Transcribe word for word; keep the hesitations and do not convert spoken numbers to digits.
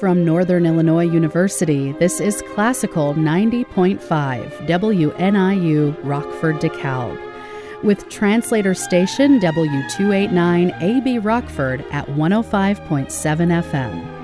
from Northern Illinois University, this is Classical ninety point five W N I U Rockford DeKalb, with translator station W two eighty-nine A B Rockford at one oh five point seven F M.